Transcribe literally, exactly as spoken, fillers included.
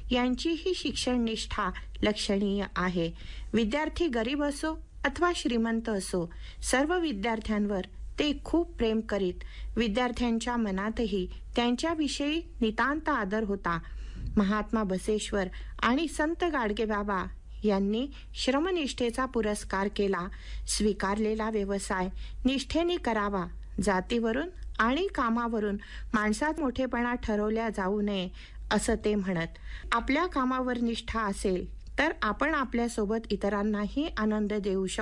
यांचीही शिक्षण निष्ठा लक्षणीय आहे. विद्यार्थी गरीब असो अथवा श्रीमंत असो, सर्व विद्यार्थ्यांवर ते खूप प्रेम करीत. विद्यार्थ्यांच्या मनातही त्यांच्याविषयी नितांत आदर होता. महात्मा बसवेश्वर आणि संत गाडगेबाबा यांनी श्रमनिष्ठेचा पुरस्कार केला. स्वीकारलेला व्यवसाय निष्ठेने करावा. जातीवरून आणि कामावरून माणसात मोठेपणा ठरवल्या जाऊ नये असं ते म्हणत. आपल्या कामावर निष्ठा असेल तर आपण आपल्यासोबत इतरांनाही आनंद देऊ शकतो.